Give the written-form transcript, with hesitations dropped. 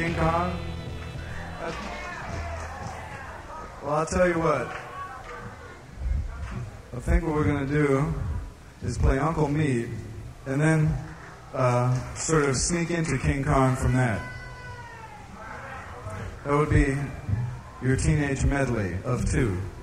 King Kong? Well, I'll tell you what. I think what we're going to do is play Uncle Meat and then sort of sneak into King Kong from that. That would be your teenage medley of two.